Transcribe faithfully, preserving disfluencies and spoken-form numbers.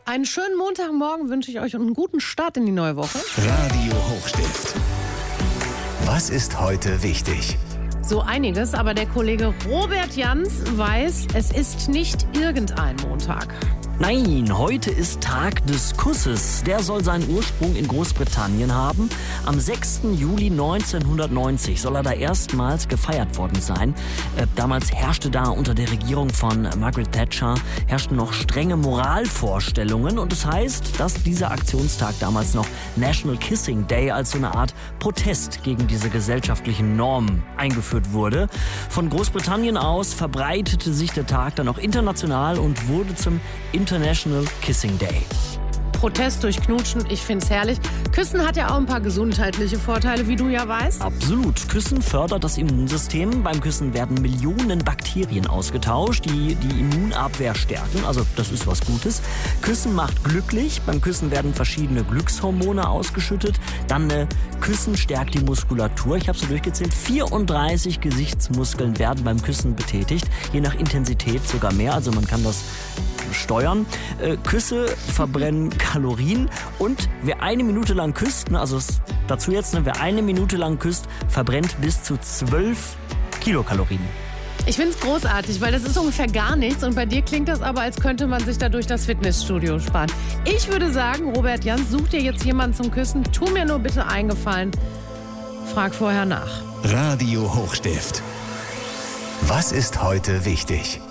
Einen schönen Montagmorgen wünsche ich euch und einen guten Start in die neue Woche. Radio Hochstift. Was ist heute wichtig? So einiges, aber der Kollege Robert Jans weiß, es ist nicht irgendein Montag. Nein, heute ist Tag des Kusses. Der soll seinen Ursprung in Großbritannien haben. Am sechsten Juli neunzehnhundertneunzig soll er da erstmals gefeiert worden sein. Äh, damals herrschte da unter der Regierung von Margaret Thatcher herrschten noch strenge Moralvorstellungen. Und es das heißt, dass dieser Aktionstag damals noch National Kissing Day als so eine Art Protest gegen diese gesellschaftlichen Normen eingeführt wurde. Von Großbritannien aus verbreitete sich der Tag dann auch international und wurde zum International Kissing Day. Protest durch Knutschen, ich find's herrlich. Küssen hat ja auch ein paar gesundheitliche Vorteile, wie du ja weißt. Absolut. Küssen fördert das Immunsystem. Beim Küssen werden Millionen Bakterien ausgetauscht, die die Immunabwehr stärken. Also das ist was Gutes. Küssen macht glücklich. Beim Küssen werden verschiedene Glückshormone ausgeschüttet. Dann äh, Küssen stärkt die Muskulatur. Ich habe so durchgezählt. vierunddreißig Gesichtsmuskeln werden beim Küssen betätigt. Je nach Intensität sogar mehr. Also man kann das steuern. Äh, Küsse verbrennen Kalorien und wer eine Minute lang küsst, ne, also dazu jetzt, ne, wer eine Minute lang küsst, verbrennt bis zu zwölf Kilokalorien. Ich finde es großartig, weil das ist ungefähr gar nichts und bei dir klingt das aber, als könnte man sich dadurch das Fitnessstudio sparen. Ich würde sagen, Robert Jans, such dir jetzt jemanden zum Küssen, tu mir nur bitte einen Gefallen, frag vorher nach. Radio Hochstift. Was ist heute wichtig?